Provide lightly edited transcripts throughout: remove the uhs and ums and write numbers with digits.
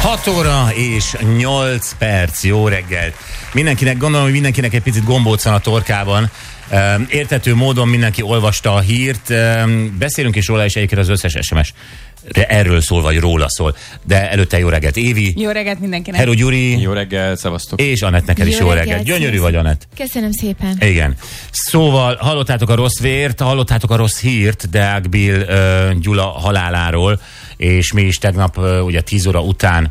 6 óra és 8 perc. Jó reggelt. Mindenkinek, gondolom, hogy mindenkinek egy picit gombóc van a torkában. Érthető módon mindenki olvasta a hírt. Beszélünk is róla, és egyébként az összes SMS erről szól, vagy róla szól. De előtte jó reggelt, Évi. Jó reggelt mindenkinek. Hello, Gyuri. Jó reggelt, szevasztok. És Anett, neked is jó reggelt. Gyönyörű vagy, Anett. Köszönöm szépen. Igen. Szóval hallottátok a rossz vért, hallottátok a rossz hírt Deák Bill Gyula haláláról, és mi is tegnap ugye 10 óra után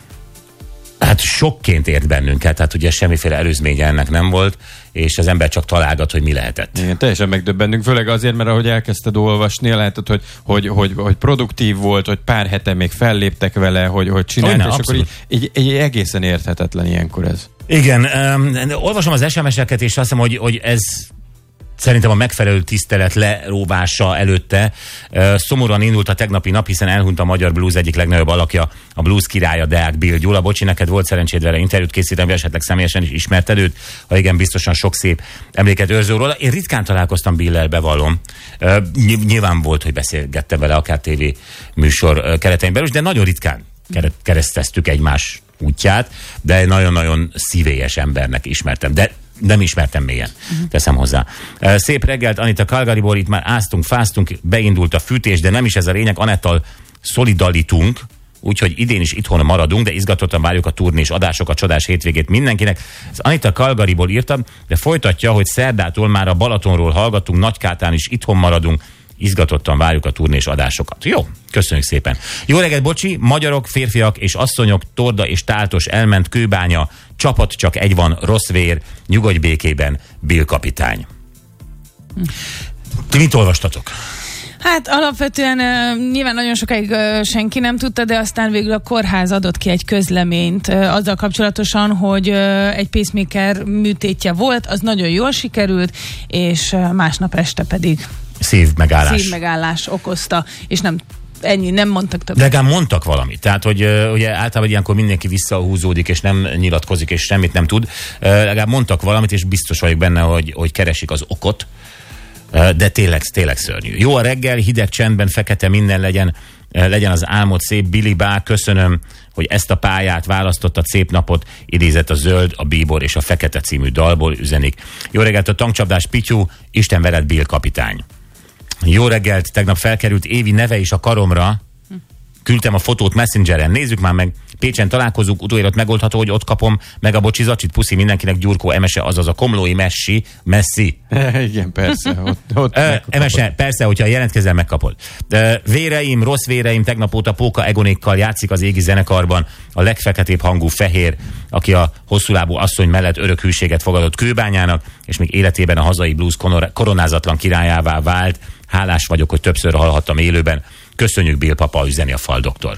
hát sokként ért bennünket, tehát ugye semmiféle előzménye ennek nem volt, és az ember csak találgat, hogy mi lehetett. Igen, teljesen megdöbbentünk, főleg azért, mert ahogy elkezdted olvasni, lehetett, hogy produktív volt, hogy pár hete még felléptek vele, hogy csinált, és abszolút. akkor így egészen érthetetlen ilyenkor ez. Igen, olvasom az SMS-eket, és azt hiszem, hogy ez szerintem a megfelelő tisztelet leróvása előtte. Szomorúan indult a tegnapi nap, hiszen elhunyt a magyar blues egyik legnagyobb alakja, a blues királya, Deák Bill Gyula. Bocsi, neked volt szerencséd vele interjút készíteni, vagy esetleg személyesen is ismerted őt? Ha igen, biztosan sok szép emléket őrző róla. Én ritkán találkoztam Billel, bevallom. Nyilván volt, hogy beszélgettem vele akár TV műsor keretein belül, de nagyon ritkán kereszteztük egymás útját, de nagyon-nagyon szívélyes embernek ismertem. De nem ismertem mélyen, teszem hozzá. Szép reggelt, Anita Calgaryból, itt már áztunk, fáztunk, beindult a fűtés, de nem is ez a lényeg, Anettal szolidalitunk, úgyhogy idén is itthon maradunk, de izgatottan várjuk a turnés adásokat, csodás hétvégét mindenkinek. Ez Anita Calgaryból írtam, de folytatja, hogy szerdától már a Balatonról hallgatunk, Nagykátán is itthon maradunk, izgatottan várjuk a turnés adásokat. Jó, köszönjük szépen. Jó reggelt, bocsi, magyarok, férfiak és asszonyok, Torda és Táltos elment, Kőbánya, csapat csak egy van, rossz vér, nyugodj békében, Bill kapitány. Ti mit olvastatok? Hát alapvetően nyilván nagyon sokáig senki nem tudta, de aztán végül a kórház adott ki egy közleményt azzal kapcsolatosan, hogy egy pacemaker műtétje volt, az nagyon jól sikerült, és másnap este pedig szívmegállás okozta, és nem mondtak többet. De legalább mondtak valamit. Tehát, hogy ugye általában ilyenkor mindenki visszahúzódik, és nem nyilatkozik, és semmit nem tud. Legalább mondtak valamit, és biztos vagyok benne, hogy keresik az okot. De tényleg szörnyű. Jó a reggel, hideg csendben, fekete minden legyen az álmod szép. Billy Bá, köszönöm, hogy ezt a pályát választotta, szép napot, idézett a Zöld, a Bíbor és a Fekete című dalból, üzenik. Jó reggelt, a tankcsapdás Pityu, Isten veled, Bill kapitány. Jó reggelt, tegnap felkerült Évi neve is a karomra. Küldtem a fotót Messengeren, nézzük már meg. Pécsen találkozunk, utóélet megoldható, hogy ott kapom meg a bocsizacsit, puszi mindenkinek, Gyurkó, Emese, azaz a komlói Messi. Igen, persze. Ott Emese, persze, hogyha jelentkezel, megkapod. Véreim, rossz véreim, tegnap óta Póka Egonékkal játszik az égi zenekarban a legfeketébb hangú fehér, aki a hosszúlábú asszony mellett örök hűséget fogadott Kőbányának, és még életében a hazai blues koronázatlan királyává vált. Hálás vagyok, hogy többször hallhattam élőben. Köszönjük, Bill papa, üzeni a Faldoktor.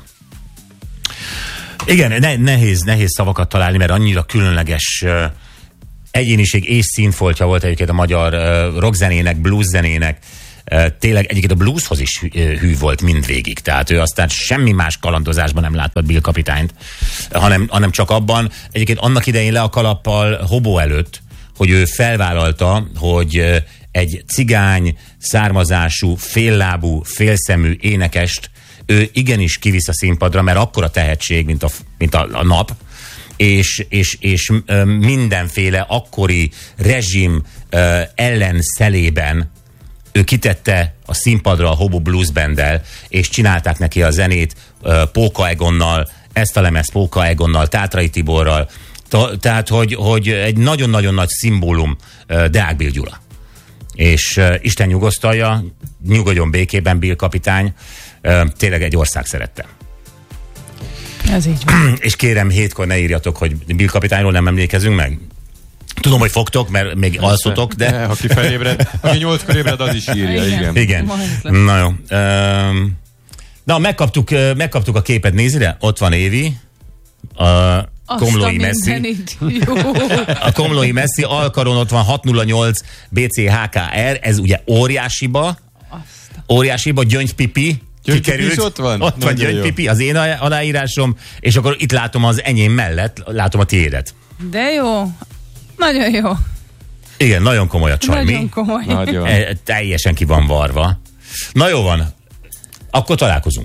Igen, nehéz szavakat találni, mert annyira különleges egyéniség és színfoltja volt egyébként a magyar rockzenének, blueszenének. Tényleg egyébként a blueshoz is hű volt mindvégig. Tehát ő aztán semmi más kalandozásban nem látott Bill kapitányt, hanem csak abban. Egyébként annak idején le a kalappal Hobó előtt, hogy ő felvállalta, hogy egy cigány származású, féllábú, félszemű énekest ő igenis kivisz a színpadra, mert akkora tehetség, mint a nap, és mindenféle akkori rezsim ellenszelében ő kitette a színpadra a Hobo Blues Banddel, és csinálták neki a zenét Póka Egonnal, ezt a lemez Póka Egonnal, Tátrai Tiborral, tehát, hogy egy nagyon-nagyon nagy szimbólum Deák Bill Gyula. És Isten nyugosztalja, nyugodjon békében Bill kapitány, tényleg egy ország szerette. Ez így van. És kérem, 7-kor ne írjatok, hogy Bill kapitányról nem emlékezünk meg. Tudom, hogy fogtok, mert még alszotok, de... Aki felébred, aki 8-kor ébred, az is írja, igen. Na jó. Na, megkaptuk a képet, nézire? Ott van Évi. A komlói Messi. A komlói Messi, alkaron ott van 608 BCHKR, ez ugye óriásiba, Gyöngypipi. Kikerült, ott van Gyöngypipi, az én aláírásom, és akkor itt látom az enyém mellett, látom a tiédet. De jó, nagyon jó. Igen, nagyon komoly a csaj, nagyon komoly. Teljesen ki van varva. Na jó van, akkor találkozunk.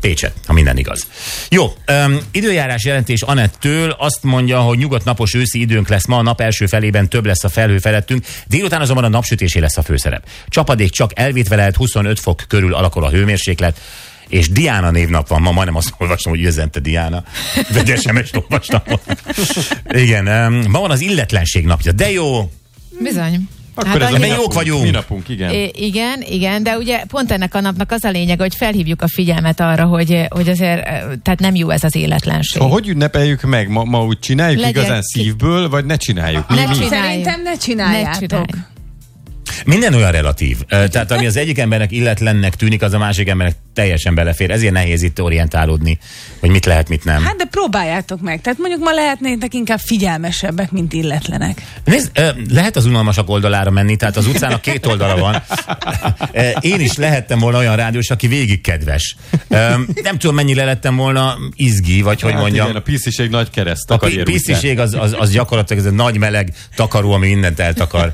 Pécset, ha minden igaz. Jó, időjárás jelentés Anettől azt mondja, hogy nyugodt-napos őszi időnk lesz ma, a nap első felében több lesz a felhő felettünk, délután azonban a napsütésé lesz a főszerep. Csapadék csak elvétve lehet, 25 fok körül alakul a hőmérséklet, és Diana névnap van ma, majdnem azt olvastam, hogy üzente Diana, de SMS-t olvastam. Igen, ma van az illetlenség napja, de jó. Bizony. Akkor hát mi jók vagyunk. Mi napunk, igen. Igen, de ugye pont ennek a napnak az a lényeg, hogy felhívjuk a figyelmet arra, hogy azért tehát nem jó ez az életlenség. Hogy ünnepeljük meg? Ma úgy csináljuk igazán szívből, vagy ne csináljuk? Szerintem ne csináljátok. Minden olyan relatív. Tehát ami az egyik embernek illetlennek tűnik, az a másik embernek teljesen belefér. Ezért nehéz itt orientálódni, hogy mit lehet, mit nem. Hát de próbáljátok meg. Tehát mondjuk ma lehetnétek inkább figyelmesebbek, mint illetlenek. Nézd, lehet az unalmasak oldalára menni, tehát az utcának két oldala van. Én is lehettem volna olyan rádiós, aki végig kedves. Nem tudom, mennyire lettem volna izgi, vagy hogy mondjam. Igen, a pisziség nagy kereszt. A pisziség az gyakorlatilag ez a nagy meleg takaró, ami mindent eltakar.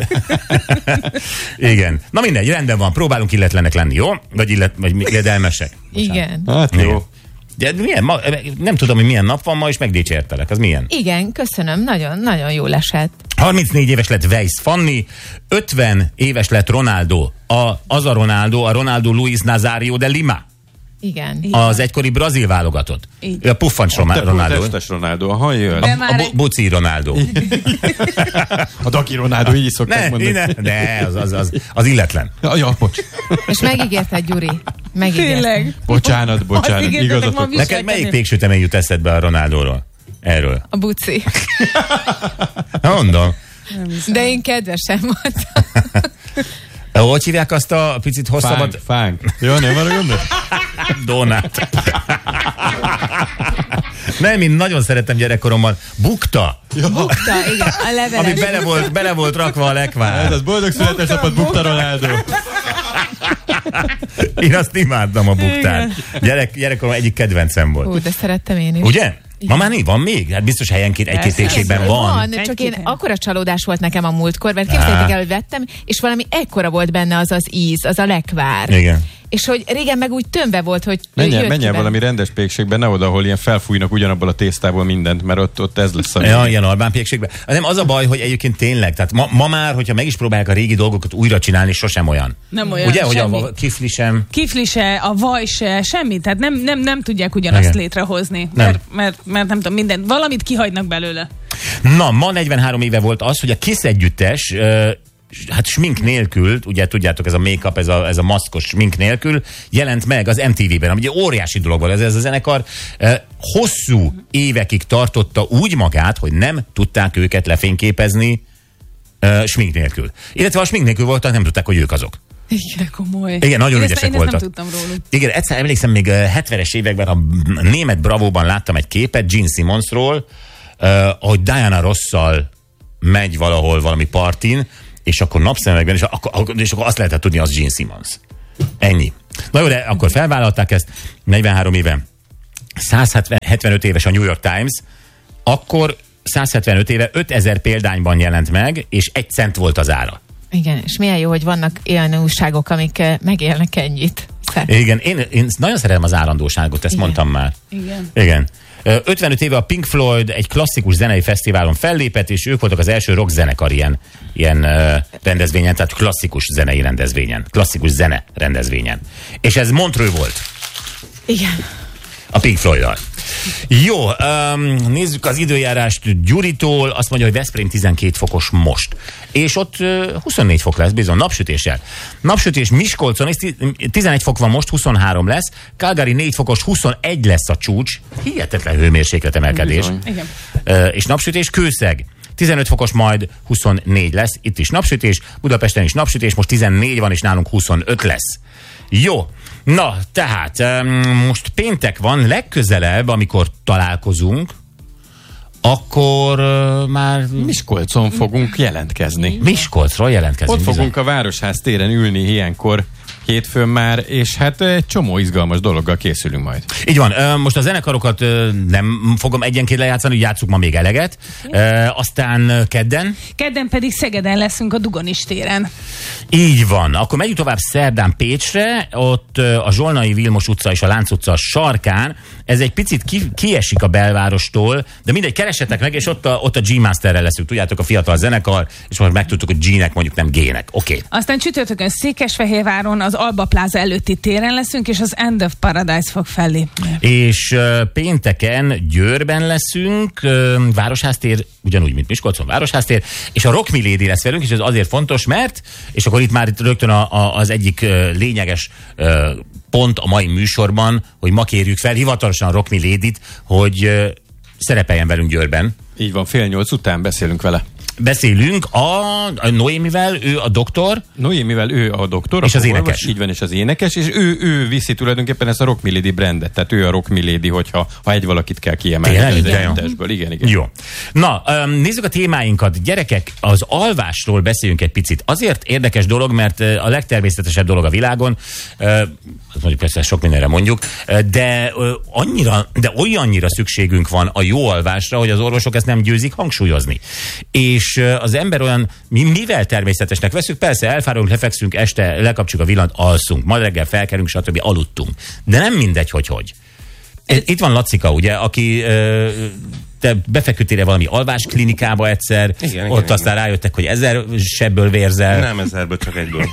Igen. Na mindegy, rendben van, próbálunk illetlenek lenni, jó? Vagy illedelmesek. Igen. Hát jó. De milyen, nem tudom, hogy milyen nap van ma, és megdicsértelek. Az milyen? Igen, köszönöm, nagyon jól esett. 34 éves lett Weiss Fanni, 50 éves lett Ronaldo. Az a Ronaldo Luis Nazario de Lima. Igen. Az egykori brazil válogatott. A puffancs Ronaldo. A testes Ronaldo, ha jön. A buci Ronaldo. A daki Ronaldo, így szokták mondani. Ne, az illetlen. Ja, bocs. És megígérted, Gyuri. Tényleg. Bocsánat. Igazatok. Neked melyik péksütemény jut eszedbe a Ronaldóról? Erről. A buci. Mondom. De én kedvesen voltam. Hogy hívják azt a picit hosszabbat? Fánk. Jó, nem van a gond? Donát. Nem, én nagyon szerettem gyerekkoromban. Bukta, igen, a leveles. Ami bele volt rakva a lekvár. Ez az boldog születésnapot Bukta Ronaldo. Én azt imádtam a buktát. Gyerekkorom egyik kedvencem volt. De szerettem én is. Ugye? Ma már van még? Hát biztos helyenként egy-két térségben van. Csak én akkora csalódás volt nekem a múltkor, mert képzeljétek el, hogy vettem, és valami ekkora volt benne az íz, az a lekvár. Igen. És hogy régen meg úgy tömve volt, hogy menjen valami rendes pékségben, ne oda, ahol ilyen felfújnak ugyanabból a tésztából mindent, mert ott ez lesz a... Ja, ilyen Albán pékségben. Nem, az a baj, hogy egyébként tényleg, tehát ma már, hogyha meg is próbálják a régi dolgokat újra csinálni, sosem olyan. Nem olyan, ugye, semmi. Hogy a kifli sem. Kifli se, a vaj se, semmi. Tehát nem tudják ugyanazt igen. létrehozni. Mert nem tudom, minden, valamit kihagynak belőle. Na, ma 43 éve volt az, hogy a Kiss együttes hát smink nélkül, ugye tudjátok, ez a make-up, ez a maszkos smink nélkül jelent meg az MTV-ben, ami ugye óriási dolog volt. Ez a zenekar hosszú évekig tartotta úgy magát, hogy nem tudták őket lefényképezni smink nélkül. Illetve a smink nélkül voltak, nem tudták, hogy ők azok. Igen, komoly. Igen, nagyon ügyesek voltak. Én nem tudtam róluk. Igen, egyszer emlékszem, még 70-es években a német Bravóban láttam egy képet Gene Simmonsról, ahogy Diana Rosszal megy valahol valami partin, és akkor napszemekben, és akkor azt lehetett tudni, az Gene Simmons. Ennyi. Na jó, de akkor felvállalták ezt 43 éve. 175 éves a New York Times, akkor 175 éve 5000 példányban jelent meg, és 1 cent volt az ára. Igen, és milyen jó, hogy vannak ilyen újságok, amik megélnek ennyit. Igen, én nagyon szeretem az állandóságot, ezt mondtam már. Igen. 55 éve a Pink Floyd egy klasszikus zenei fesztiválon fellépett, és ők voltak az első rock zenekar ilyen rendezvényen, tehát klasszikus zenei rendezvényen, klasszikus zene rendezvényen. És ez Montreux volt. Igen. A Pink Floyd-dal. Jó, nézzük az időjárást Gyuritól. Azt mondja, hogy Veszprém 12 fokos most. És ott 24 fok lesz, bizony, napsütéssel. Napsütés Miskolcon, 11 fok van most, 23 lesz. Calgary 4 fokos, 21 lesz a csúcs. Hihetetlen hőmérséklet emelkedés. Igen. És napsütés Kőszeg. 15 fokos, majd 24 lesz. Itt is napsütés. Budapesten is napsütés, most 14 van, és nálunk 25 lesz. Jó. Na, tehát most péntek van, legközelebb, amikor találkozunk, akkor már... Miskolcon fogunk jelentkezni. Miskolcról jelentkezünk. Ott fogunk a Városház téren ülni ilyenkor hétfőn már, és hát egy csomó izgalmas dologgal készülünk majd. Így van, most a zenekarokat nem fogom egyenként lejátszani, játsszuk ma még eleget. Aztán kedden pedig Szegeden leszünk a Dugonis téren. Így van. Akkor megyünk tovább szerdán Pécsre, ott a Zsolnai Vilmos utca és a Lánc utca sarkán. Ez egy picit kiesik a belvárostól, de mindegy, keressetek meg, és ott a G-Masterrel leszünk. Tudjátok, a fiatal zenekar, és most megtudtuk, hogy G-nek mondjuk nem G-nek. Oké. Aztán csütörtökön Székesfehérváron az Alba Plaza előtti téren leszünk, és az End of Paradise fog fellépni. És pénteken Győrben leszünk, Városháztér, ugyanúgy, mint Miskolcon, Városháztér, és a Rock Milady lesz velünk, és ez azért fontos, mert, és akkor itt már rögtön az egyik lényeges pont a mai műsorban, hogy ma kérjük fel hivatalosan a Rock Milady-t, hogy szerepeljen velünk Győrben. Így van, 7:30 után beszélünk vele. Beszélünk a Noémivel, ő a doktor. Noémivel ő a doktor. És az énekes. Így van, és az énekes, és ő viszi tulajdonképpen ezt a Rock Milady brandet. Tehát ő a Rock Milady, hogyha egy valakit kell kiemelni. Igen. Jó. Na, nézzük a témáinkat. Gyerekek, az alvásról beszéljünk egy picit. Azért érdekes dolog, mert a legtermészetesebb dolog a világon, mondjuk persze sok mindenre mondjuk, de olyannyira szükségünk van a jó alvásra, hogy az orvosok ezt nem győzik hangsúlyozni. És az ember olyan, mivel természetesnek veszük, persze elfáradunk, lefekszünk, este lekapcsoljuk a villant, alszunk, majd reggel felkelünk, stb. Aludtunk. De nem mindegy, hogy. Itt van Lacika, ugye, aki te befeküdtél valami alvásklinikába egyszer, igen, aztán rájöttek, hogy 1000 sebből vérzel. Nem 1000-ből, csak egyből.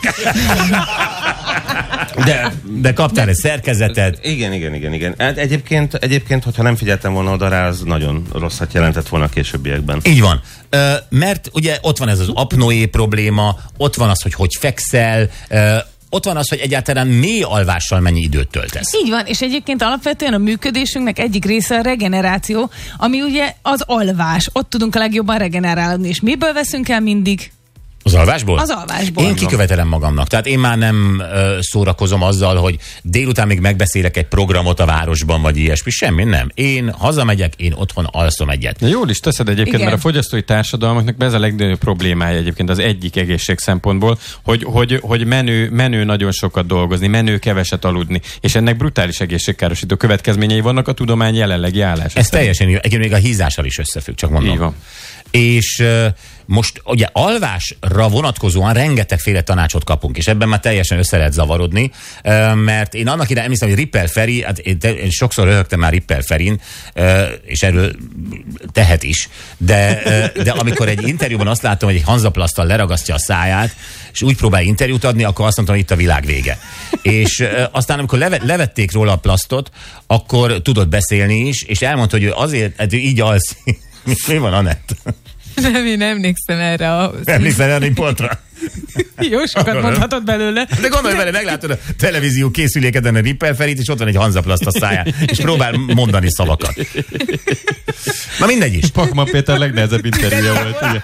De kaptál egy szerkezetet. Igen. Hát egyébként, hogyha nem figyeltem volna oda rá, az nagyon rosszat jelentett volna a későbbiekben. Így van. Mert ugye ott van ez az apnoé probléma, ott van az, hogy fekszel, ott van az, hogy egyáltalán mély alvással mennyi időt töltesz. Így van, és egyébként alapvetően a működésünknek egyik része a regeneráció, ami ugye az alvás. Ott tudunk a legjobban regenerálni, és miből veszünk el mindig? Az alvásból? Az alvásból. Én kikövetelem magamnak. Tehát én már nem szórakozom azzal, hogy délután még megbeszélek egy programot a városban, vagy ilyesmi. Semmi, nem. Én hazamegyek, én otthon alszom egyet. Na, jól is teszed egyébként, igen. Mert a fogyasztói társadalmaknak ez a legnagyobb problémája egyébként az egyik egészség szempontból, hogy menő nagyon sokat dolgozni, menő keveset aludni, és ennek brutális egészségkárosító következményei vannak a tudomány jelenlegi állása. Ez teljesen jó. Egyébként még a hízással is összefügg, csak mondom. Így van. És most ugye alvásra vonatkozóan rengetegféle tanácsot kapunk, és ebben már teljesen össze lehet zavarodni, mert én annak idején emlékszem, hogy Rippel Feri, hát én sokszor röhögtem már Rippel Ferin, és erről tehet is, de amikor egy interjúban azt látom, hogy egy hanzaplaszttal leragasztja a száját, és úgy próbál interjút adni, akkor azt mondtam, hogy itt a világ vége. És aztán, amikor levették róla a plasztot, akkor tudott beszélni is, és elmondta, hogy ő azért, ő így alszik. Mi van, Anett? Nem, én emlékszem erre a... Emlékszel erre egy pontra? Jó, sokat mondhatod belőle. De gondolj vele, meglátod a televízió készülékeden a Rippel Ferit, és ott van egy hanzaplaszt a száján, és próbál mondani szavakat. Na mindegy is. Pakman Péter legnehezebb interjúja volt. Ugye?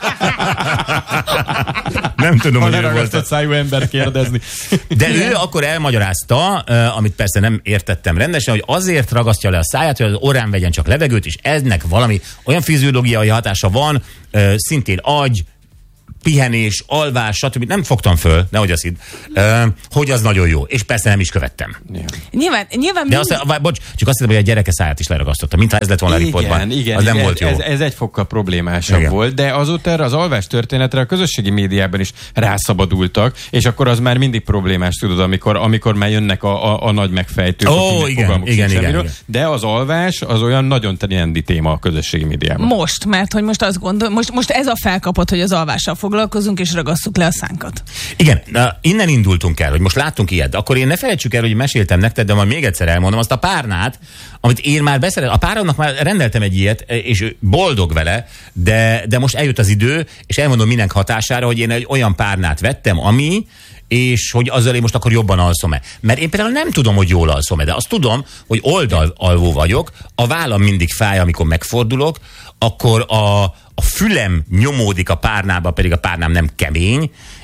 Nem tudom, hogy ő volt. A szájú ember kérdezni. De ő akkor elmagyarázta, amit persze nem értettem rendesen, hogy azért ragasztja le a száját, hogy az orrán vegyen csak levegőt, és ennek valami olyan fiziológiai hatása van, szintén agy, pihenés, alvás, stb. Nem fogtam föl, nehogy azt hidd, hogy az nagyon jó. És persze nem is követtem. Yeah. Nyilván de bocs, csak azt hiszem, hogy a gyereke száját is leragasztotta. Mintha ez lett volna a riportban. Igen, az nem volt jó. Ez egy fokkal problémásabb volt, de azóta erre az alvás történetre a közösségi médiában is rászabadultak, és akkor az már mindig problémás, tudod, amikor már jönnek a nagy megfejtők. Igen. De az alvás az olyan nagyon trendi téma a közösségi médiában. Mert hogy most azt most ez a felkapott, hogy az alvással foglalkozunk, és ragasszuk le a szánkat. Igen, innen indultunk el, hogy most láttunk ilyet. De akkor én ne felejtsük el, hogy meséltem nektek, de majd még egyszer elmondom, azt a párnát, amit én már beszerettem. A páramnak már rendeltem egy ilyet, és ő boldog vele, de most eljött az idő, és elmondom minek hatására, hogy én egy olyan párnát vettem, és hogy azzal én most akkor jobban alszom-e. Mert én például nem tudom, hogy jól alszom-e, de azt tudom, hogy oldalalvó vagyok, a vállam mindig fáj, amikor megfordulok, akkor a fülem nyomódik a párnába, pedig a párnám nem kemény,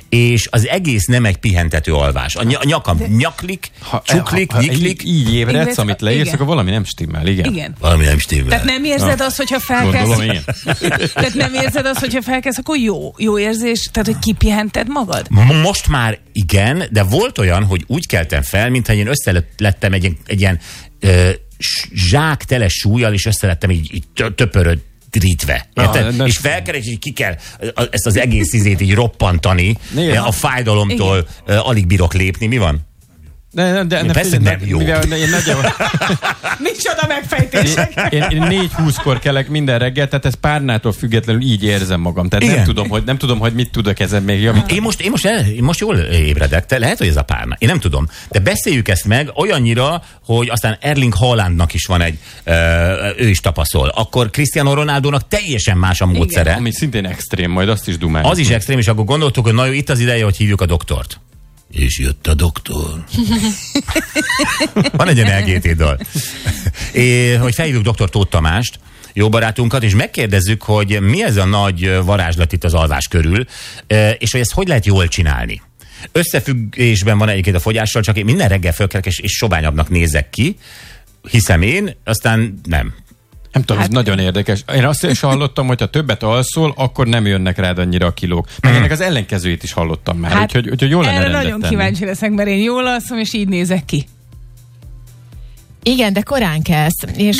és az egész nem egy pihentető alvás. A nyakam nyaklik, csuklik, nyiklik. Így ébredsz, amit leírsz, akkor valami nem stimmel, igen. Valami nem stimmel. Tehát nem érzed azt, hogyha felkelsz? Tehát nem érzed azt, hogyha felkelsz, akkor jó érzés? Tehát, hogy kipihented magad? Most már igen, de volt olyan, hogy úgy keltem fel, mintha én összelettem egy ilyen zsák tele súlyjal, és összelettem így töpörödítve. És felkeres, hogy ki kell ezt az egész izét így roppantani. A fájdalomtól alig bírok lépni. Mi van? Persze nem jó. Micsoda megfejtések. Én 4-20-kor kelek minden reggel, tehát ez párnától függetlenül így érzem magam. Tehát nem tudom, hogy mit tudok ezen még javítani. Én most jól ébredek, te lehet, hogy ez a párna. Én nem tudom. De beszéljük ezt meg olyannyira, hogy aztán Erling Haalandnak is van ő is tapaszol. Akkor Cristiano Ronaldónak teljesen más a módszere. Ami szintén extrém, majd azt is dumáljuk. Az is extrém, és akkor gondoltuk, hogy na jó, itt az ideje, hogy hívjuk a doktort. És jött a doktor. Van egy ilyen LGT dal. Hogy felhívjuk dr. Tóth Tamást, jó barátunkat, és megkérdezzük, hogy mi ez a nagy varázslat itt az alvás körül, és hogy ezt hogy lehet jól csinálni. Összefüggésben van egyébként a fogyással, csak én minden reggel fölkelek, és sobányabbnak nézek ki, hiszem én, aztán nem. Nem tudom, ez nagyon érdekes. Én azt is hallottam, hogy ha többet alszol, akkor nem jönnek rád annyira a kilók. Meg ennek az ellenkezőjét is hallottam már, úgyhogy jól lenne erre rendet nagyon tenni. kíváncsi leszek, mert én jól alszom, és így nézek ki. Igen, de korán kelsz. És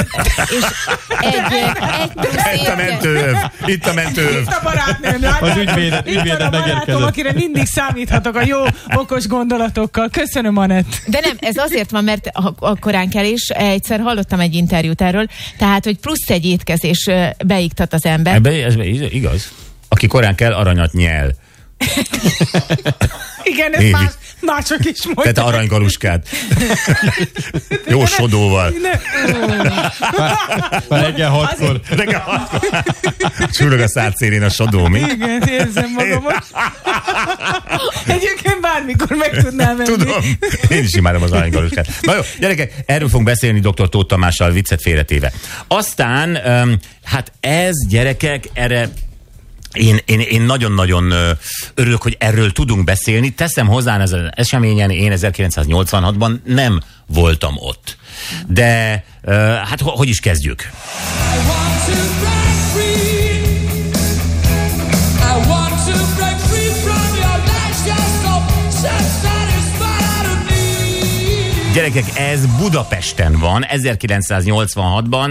Itt a mentőöv. Itt a barátnőm, az ügyvédet megérkezett. Akire mindig számíthatok a jó, okos gondolatokkal. Köszönöm, Anett. De nem, ez azért van, mert a korán kelés, egyszer hallottam egy interjút erről, tehát, hogy plusz egy étkezés beiktat az ember. Ez igaz. Aki korán kell, aranyat nyel. Igen, ez mások is mondják. Tehát aranygaluskát. Jó sodóval. Reggel 6-kor. Csúrog a szád szélén a sodó, mi? Igen, érzem magamat. Egyébként bármikor meg tudnám menni. Tudom. Én is imádom az aranygaluskát. Na jó, gyerekek, erről fogunk beszélni dr. Tóth Tamással, viccet félretéve. Aztán, hát ez, gyerekek, erre én nagyon-nagyon örülök, hogy erről tudunk beszélni. Teszem hozzá, ezen az eseményen én 1986-ban nem voltam ott. De hát hogy is kezdjük? Gyerekek, ez Budapesten van, 1986-ban.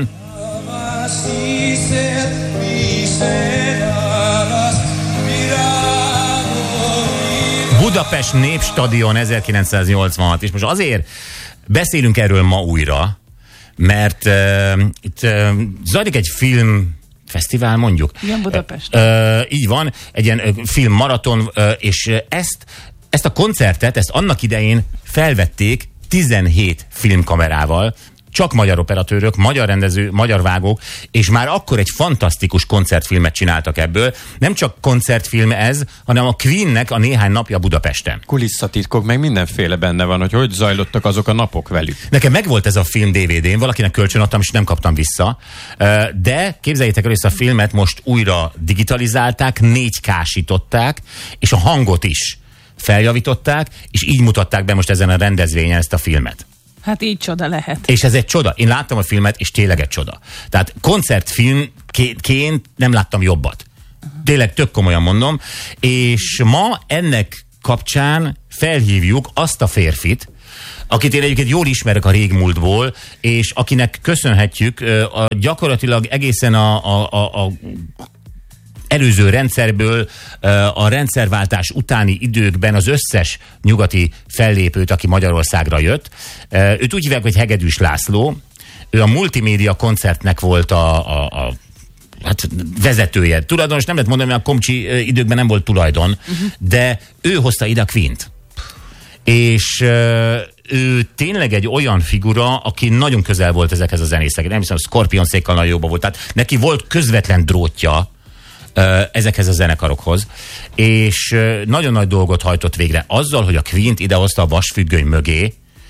Budapest Népstadion 1986, és most azért beszélünk erről ma újra, mert itt zajlik egy filmfesztivál, mondjuk. Igen, Budapest. Így van, egy ilyen filmmaraton, és ezt a koncertet, ezt annak idején felvették 17 filmkamerával, csak magyar operatőrök, magyar rendező, magyar vágók, és már akkor egy fantasztikus koncertfilmet csináltak ebből. Nem csak koncertfilm ez, hanem a Queennek a néhány napja Budapesten. Kulisszatitkok, meg mindenféle benne van, hogy zajlottak azok a napok velük. Nekem megvolt ez a film DVD-n, valakinek kölcsönadtam, és nem kaptam vissza. De képzeljétek el, hogy ezt a filmet most újra digitalizálták, 4K-sították, és a hangot is feljavították, és így mutatták be most ezen a rendezvényen ezt a filmet. Hát így csoda lehet. És ez egy csoda. Én láttam a filmet, és tényleg egy csoda. Tehát koncertfilmként nem láttam jobbat. Tényleg tök komolyan mondom. És ma ennek kapcsán felhívjuk azt a férfit, akit én egyébként jól ismerek a régmúltból, és akinek köszönhetjük gyakorlatilag egészen a előző rendszerből a rendszerváltás utáni időkben az összes nyugati fellépőt, aki Magyarországra jött. Őt úgy hívják, hogy Hegedűs László. Ő a multimédia koncertnek volt a vezetője. Tulajdonos nem lehet mondani, mert a Komcsi időkben nem volt tulajdon, de ő hozta ide a Queent. És ő tényleg egy olyan figura, aki nagyon közel volt ezekhez a zenészekhez. Nem hiszem, a Scorpionsékkal nagyon jobban volt. Tehát neki volt közvetlen drótja ezekhez a zenekarokhoz, és nagyon nagy dolgot hajtott végre azzal, hogy a Queent idehozta a vasfüggöny mögé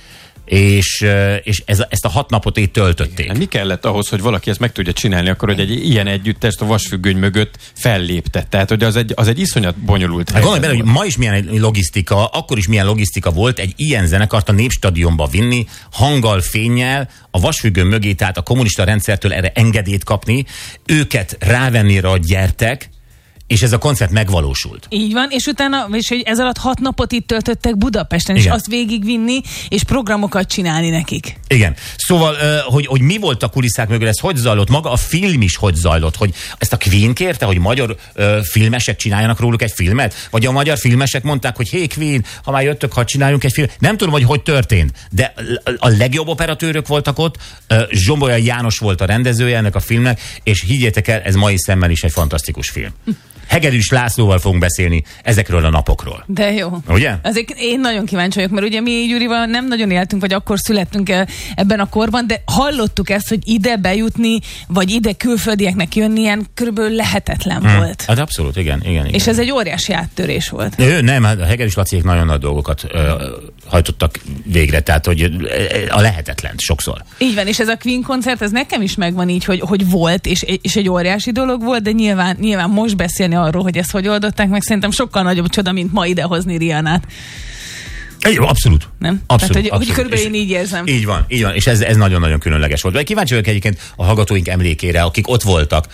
és ezt a 6 napot így töltötték. Mi kellett ahhoz, hogy valaki ezt meg tudja csinálni, akkor, hogy egy ilyen együttest a vasfüggöny mögött fellépte? Tehát, hogy az egy iszonyat bonyolult helyzet. Gondolj bele, hogy ma is milyen logisztika, akkor is milyen logisztika volt egy ilyen zenekart a Népstadionba vinni, hanggal, fénnyel, a vasfüggöny mögé, tehát a kommunista rendszertől erre engedélyt kapni, őket rávenni rá, gyertek, és ez a koncert megvalósult. Így van, és utána, és ez alatt 6 napot itt töltöttek Budapesten, igen. És azt végigvinni, és programokat csinálni nekik. Igen. Szóval, hogy mi volt a kulisszák mögül, ez hogy zajlott, maga a film is hogy zajlott, hogy ezt a Queen kérte, hogy magyar filmesek csináljanak róluk egy filmet, vagy a magyar filmesek mondták, hogy hé Queen, ha már jöttök, ha csináljunk egy filmet. Nem tudom, hogy történt, de a legjobb operatőrök voltak ott, Zsombolya János volt a rendezője ennek a filmnek, és higgyétek el, ez mai szemmel is egy fantasztikus film. Hegedűs Lászlóval fogunk beszélni ezekről a napokról. De jó. Ugye? Azért én nagyon kíváncsi vagyok, mert ugye mi Gyurival nem nagyon éltünk, vagy akkor születtünk ebben a korban, de hallottuk ezt, hogy ide bejutni, vagy ide külföldieknek jönni, ilyen körülbelül lehetetlen volt. Hát abszolút, igen. És ez egy óriási áttörés volt. Nem, hát a Hegedűs Laciék nagyon nagy dolgokat hajtottak végre, tehát hogy a lehetetlen sokszor. Így van, és ez a Queen koncert, ez nekem is megvan így, hogy volt, és egy óriási dolog volt, de nyilván most beszélni arról, hogy ezt hogy oldották meg, szerintem sokkal nagyobb csoda, mint ma idehozni Rihanát. Jó, abszolút. Nem? Abszolút, Tehát, hogy körülbelül és én így érzem. Így van, és ez nagyon-nagyon különleges volt. De kíváncsi vagyok egyébként a hallgatóink emlékére, akik ott voltak,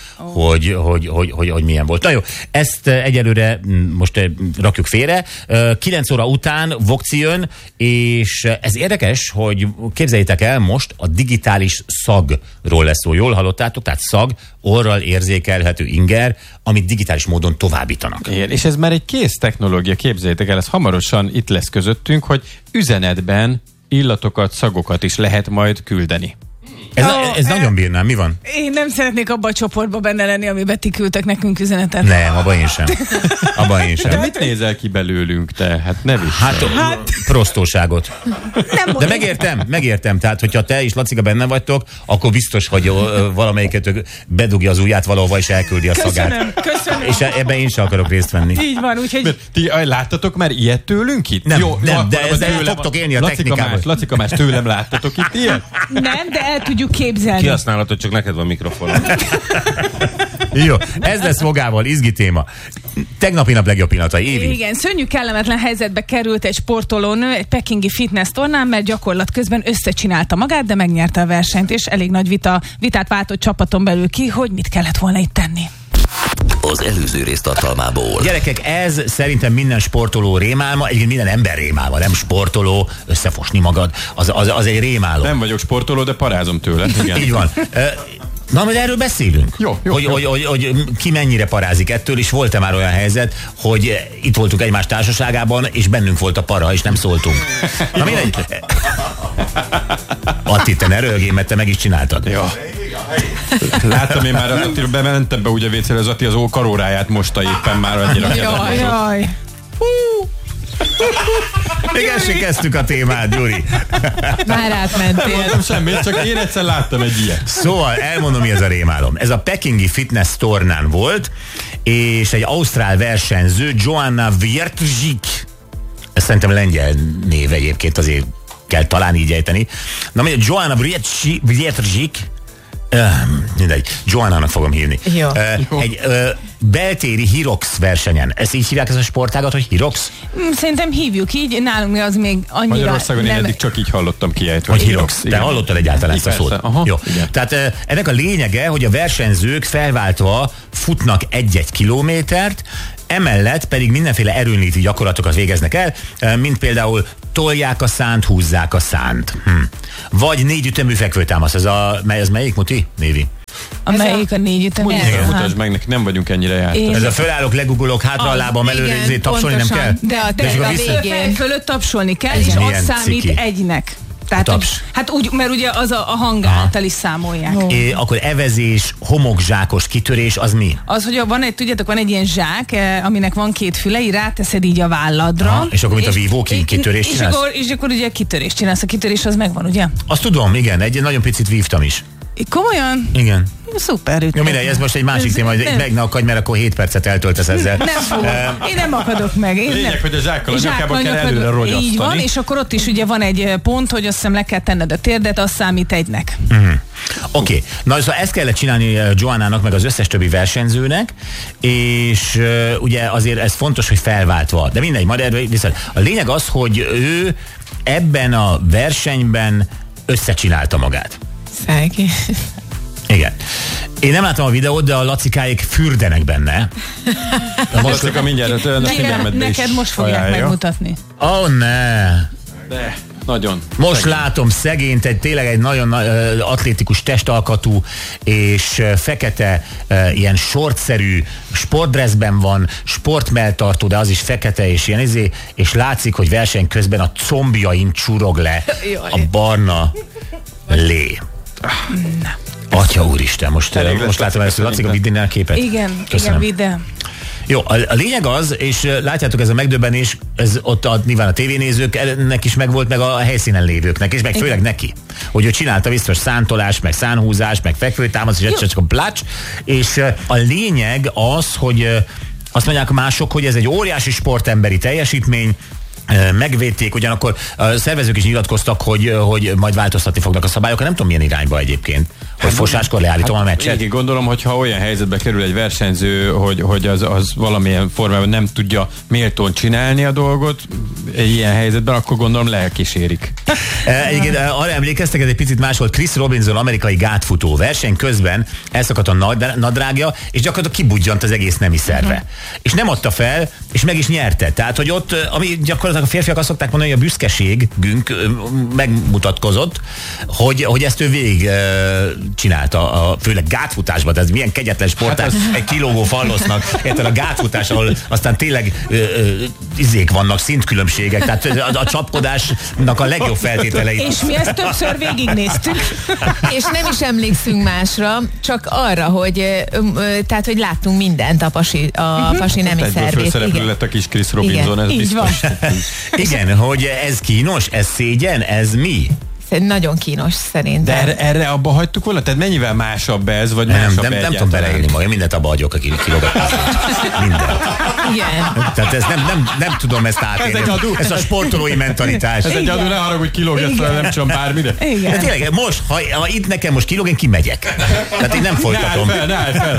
hogy milyen volt. Na jó, ezt egyelőre most rakjuk félre. 9 óra után Vokci jön, és ez érdekes, hogy képzeljétek el, most a digitális szagról lesz szó. Jól hallottátok? Tehát szag, orral érzékelhető inger, amit digitális módon továbbítanak. Igen, és ez már egy kész technológia, képzeljétek el, ez hamarosan itt lesz közöttünk, hogy üzenetben illatokat, szagokat is lehet majd küldeni. Ez nagyon bírnám, mi van? Én nem szeretnék abba a csoportba benne lenni, amiben ti küldtek nekünk üzenetet. Nem, abban én sem. De mit nézel ki belőlünk te? Hát ne viccelj. Hát prostóságot. De megértem. Tehát, hogyha te és Lacika benne vagytok, akkor biztos, hogy valamelyiket bedugja az ujját valahova, és elküldi a szagát. Köszönöm. És ebben én sem akarok részt venni. Így van, úgyhogy... Ti láttatok már ilyet tőlünk itt? Nem, Jó, de ezzel fogtok élni a technikával. Lacika más, tőlem láttatok itt ilyet? Nem, de el tudjuk képzelni. Kihasználhatod, csak neked van mikrofon. Jó, ez lesz magával, izgi téma. Tegnapi nap legjobb pillanatai, Évi. Igen, szörnyű kellemetlen helyzetbe került egy sportolónő egy pekingi fitness tornán, mert gyakorlat közben összecsinálta magát, de megnyerte a versenyt, és elég nagy vitát váltott csapaton belül ki, hogy mit kellett volna itt tenni. Az előző rész tartalmából. Gyerekek, ez szerintem minden sportoló rémálma, egyébként minden ember rémálma, nem sportoló, összefosni magad, az egy rémálom. Nem vagyok sportoló, de parázom tőle. Igen. Így van. Na, majd erről beszélünk. Jó. Hogy ki mennyire parázik ettől, és volt-e már olyan helyzet, hogy itt voltunk egymás társaságában, és bennünk volt a para, és nem szóltunk. Na mindegy. Atti, te ne röhögjél, mert te meg is csináltad. Jó. Láttam én már, Attiról bementem be úgy a vécére, az Atti az karóráját mosta éppen már annyira. Jaj. Még el sem kezdtük a témát, Gyuri. Már átmentél. Nem semmi, csak én egyszer láttam egy ilyet. Szóval elmondom, mi ez a rémálom. Ez a pekingi fitness tornán volt, és egy ausztrál versenyző, Joanna Wiertzik, ez szerintem lengyel név egyébként, azért kell talán így ejteni. Na mondja, Joanna Wiertzik, mindegy, Joannának fogom hívni. Jó. Egy beltéri Hyrox versenyen. Ezt így hívják, ez a sportágat, hogy Hyrox? Szerintem hívjuk így, nálunk az még annyira... Magyarországon én eddig csak így hallottam kiejtve. Hogy Hyrox. Te hallottad egyáltalán ezt a szót? Aha, jó. Igen. Tehát ennek a lényege, hogy a versenyzők felváltva futnak 1-1 kilométert, emellett pedig mindenféle erőnléti gyakorlatokat végeznek el, mint például tolják a szánt, húzzák a szánt. Vagy 4 ütemű fekvőtámasz. Ez melyik, Muti? Névi? Amelyik a 4 ütemű. Igen, mutasd meg, nekik nem vagyunk ennyire jártak. Ez a fölállok, legugolok, hátra a lábam előre, tapsolni nem kell? De a végén fölött tapsolni kell, és az számít ciki. egynek. Tehát, hát úgy, mert ugye az a hang által is számolják. Akkor evezés, homokzsákos kitörés, az mi? Az, hogy van egy ilyen zsák, aminek van 2 füle, így ráteszed így a válladra. És akkor mint a vívó kitörést csinálsz? És akkor ugye kitörést csinálsz. A kitörés az megvan, ugye? Azt tudom, igen, egy nagyon picit vívtam is. Komolyan? Igen. Szuper ütlet. Jó, mindegy, ez most egy másik téma, hogy meg ne akadj, mert akkor 7 percet eltöltesz ezzel. Nem fogom. Én nem akadok meg. Lényeg, hogy a zsákkal a nyakába kell előre rogyasztani. Így van, és akkor ott is ugye van egy pont, hogy azt hiszem le kell tenned a térdet, az számít egynek. Oké. Na, szóval ezt kellett csinálni Joannának, meg az összes többi versenyzőnek, és ugye azért ez fontos, hogy felváltva. De mindegy, majd viszont a lényeg az, hogy ő ebben a versenyben összecsinálta magát. Szájki. Igen. Én nem láttam a videót, de a lacikáik fürdenek benne. Most mindjárt neked most fogják megmutatni. Ne! De, nagyon. Most látom szegényt, tényleg egy nagyon atlétikus testalkatú és fekete, ilyen sortszerű sportdresszben van, sportmelltartó, de az is fekete és ilyen és látszik, hogy verseny közben a combjain csurog le a barna lé. Atya úristen, most látom először, Laci, a vidd a képet. Igen, köszönöm. vidd el. Jó, a lényeg az, és látjátok, ez a megdöbbenés, ez ott nyilván a tévénézőknek is megvolt, meg a helyszínen lévőknek, és meg főleg neki, hogy ő csinálta biztos szántolás, meg szánhúzás, meg fekvőtámasz, és csak a plács, és a lényeg az, hogy azt mondják mások, hogy ez egy óriási sportemberi teljesítmény, megvédték, ugyanakkor a szervezők is nyilatkoztak, hogy majd változtatni fognak a szabályokon. Nem tudom, milyen irányba egyébként, hogy fosáskor leállítom a meccset. Én gondolom, hogy ha olyan helyzetbe kerül egy versenyző, hogy az valamilyen formában nem tudja méltón csinálni a dolgot, egy ilyen helyzetben, akkor gondolom lelkísérik. Egyébként arra emlékeztek, ez egy picit más volt. Chris Robinson, amerikai gátfutó, verseny közben elszakadt a nadrágja, és gyakorlatilag kibudjant az egész nemi szerve. És nem adta fel, és meg is nyerte. Tehát, hogy ott, ami gyakorlatilag a férfiak azt szokták mondani, hogy a büszkeségünk megmutatkozott, hogy ezt ő végig csinálta, főleg gátfutásban, ez milyen kegyetlen sport, hát egy kilógó fallosznak, érted a gátfutás, ahol aztán tényleg izék vannak, szintkülönbségek, tehát a csapkodásnak a legjobb feltételei. És mi ezt többször végignéztük. És nem is emlékszünk másra, csak arra, hogy tehát, hogy láttunk mindent a pasi nemi szervét. Főszereplő lett a kis Chris Robinson, ez biztos. Igen, hogy ez kínos, ez szégyen, ez mi? Nagyon kínos szerintem. De erre abba hagytuk volna? Tehát mennyivel másabb ez, vagy másabb nem tudom beleélni magam, mindent abba hagyok, aki kilogatni. Mindent. Igen. Tehát ez nem tudom ezt átélni. Ez a sportolói mentalitás. Ez egy adó, ne haragudj, kilógsz, nem tudom bármire. De tényleg, most, ha itt nekem most kilóg, én kimegyek. Tehát én nem folytatom. Ne állj fel.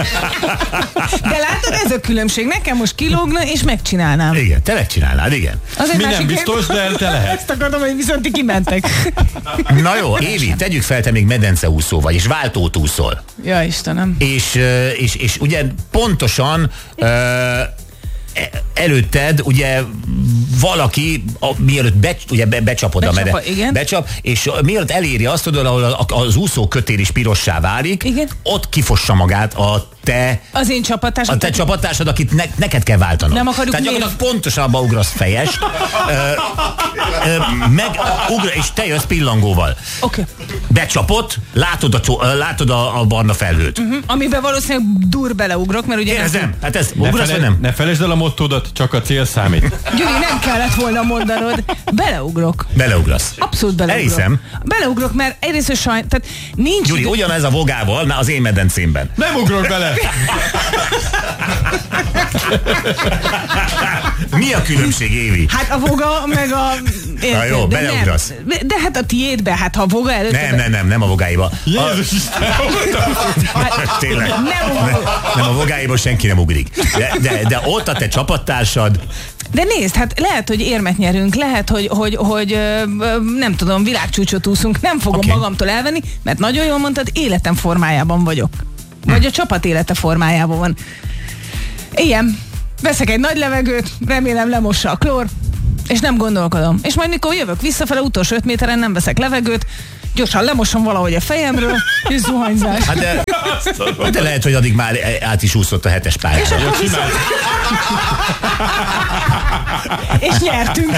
De látod, ez a különbség. Nekem most kilógna, és megcsinálnám. Igen, te megcsinálnád, igen. Mi nem biztos, de te lehet. Ezt akarom, hogy viszont ti kimentek. Na jó, Évi, tegyük fel, te még medenceúszó vagy, és váltót úszol. Ja, Istenem. És ugye pontosan előtted ugye valaki, mielőtt becsapod becsap, és mielőtt eléri azt, tudod, ahol az úszó kötél is pirossá válik, igen? Ott kifossa magát az én csapattársad. A te csapattársad, akit neked kell váltanod. Nem akarjuk. Tehát gyakorlatilag pontosan abba ugrasz fejest, és te jössz pillangóval. Okay. Becsapott, látod a barna felhőt. Amiben valószínűleg beleugrok, mert ugye... Érzem, hát ez ugrasz, vagy nem? Ne felejtsd el a mottódat, csak a cél számít. Gyuri, nem kellett volna mondanod. Beleugrok. Beleugrasz. Abszolút beleugrok. Elhiszem. Beleugrok, mert egyrészt tehát nincs... Gyuri, ugyanez a vogával, az én medencémben. Nem ugrok bele! Mi a különbség, Évi? Hát a voga, meg a... Na jó, beleugrasz. De hát a tiédbe, hát ha a voga előtt... Nem a vogáiba. Jézus Isten! Tényleg. Nem a vogáiba senki nem ugrik. De ott a te csapattársad... De nézd, hát lehet, hogy érmet nyerünk, lehet, hogy nem tudom, világcsúcsot úszunk, nem fogom magamtól elvenni, mert nagyon jól mondtad, életem formájában vagyok. Vagy a csapat élete formájában van. Ilyen. Veszek egy nagy levegőt, remélem lemossa a klór, és nem gondolkodom. És majd mikor jövök visszafele, utolsó 5 méteren nem veszek levegőt, gyorsan lemosom valahogy a fejemről, és zuhanyzás. Hát de lehet, hogy addig már át is úszott a 7-es pályára. És nyertünk.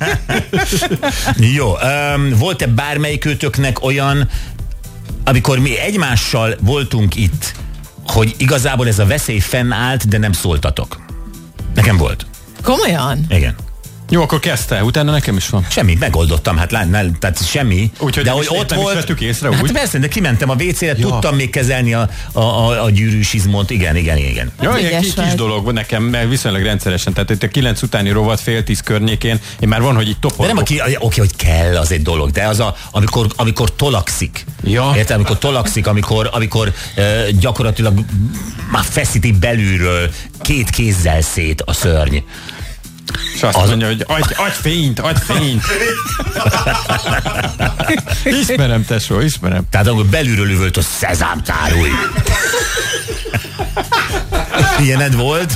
Jó, volt-e bármelyikőtöknek olyan, amikor mi egymással voltunk itt, hogy igazából ez a veszély fennállt, de nem szóltatok? Nekem volt. Komolyan? Igen. Jó, akkor kezdte, utána nekem is van. Semmi, megoldottam, hát tehát semmi. Úgyhogy de hogy ott volt, vettük észre, úgy? Hát persze, de kimentem a WC-re, tudtam még kezelni a gyűrűs izmont, igen. Ja, ilyen kis dolog nekem, mert viszonylag rendszeresen, tehát itt a 9 utáni rovat, 9:30 környékén, én már van, hogy itt toporgok. De nem, oké, hogy kell, az egy dolog, de az amikor tolakszik. Ja. Érted? Amikor tolakszik, amikor gyakorlatilag már feszíti belülről 2 kézzel szét a szörny. És azt mondja, hogy adj fényt. Ismerem, tesó, ismerem. Tehát amikor belülről üvölt a szezám tárulj. Ilyened volt?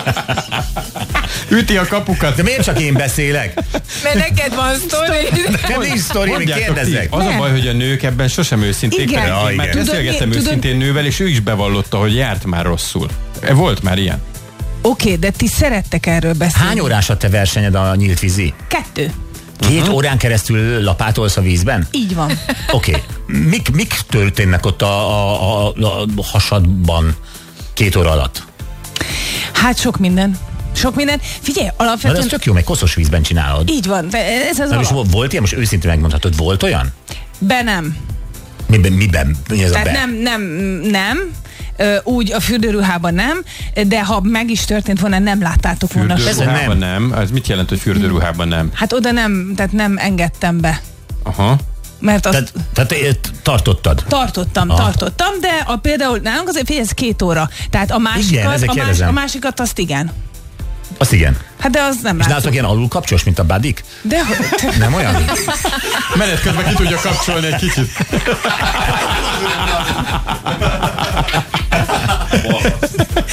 Üti a kapukat. De miért csak én beszélek? Mert neked van sztori. Nekem nincs sztori, még kérdezzek. Az a baj, hogy a nők ebben sosem őszinték. Igen. Én már beszélgettem őszintén nővel, és ő is bevallotta, hogy járt már rosszul. Volt már ilyen. Oké, de ti szerettek erről beszélni. Hány órás a te versenyed a nyílt vízi? 2. 2 órán keresztül lapátolsz a vízben? Így van. Oké. Mik történnek ott a hasadban 2 óra alatt? Hát sok minden. Figyelj, alapvetően... Na, ez tök jó, meg koszos vízben csinálod. Így van. Ez az és volt ilyen? Most őszintén megmondhatod, volt olyan? Nem. Miben? Mi ez Tehát a be? nem. Úgy a fürdőruhában nem, de ha meg is történt volna, nem láttátok volna. Fürdőruhában nem. Ez mit jelent, hogy fürdőruhában nem? Hát oda nem, tehát nem engedtem be. Aha. Mert azt... Tehát tartottad? Tartottam, de például nálunk azért figyelj, ez 2 óra. Tehát a másikat azt igen. Azt igen. Hát de az nem és nálatok ilyen alulkapcsolós, mint a buddik? De nem olyan? Menet közben ki tudja kapcsolni egy kicsit.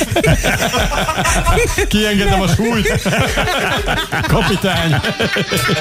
Kiengedem a súlyt. Kapitány.